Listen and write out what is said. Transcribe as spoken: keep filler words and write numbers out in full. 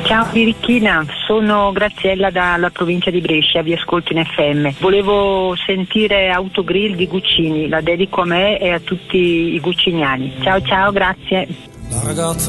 Ciao Birichina, sono Graziella dalla provincia di Brescia, vi ascolto in F M. Volevo sentire Autogrill di Guccini, la dedico a me e a tutti i gucciniani. Ciao ciao, grazie. La ragazza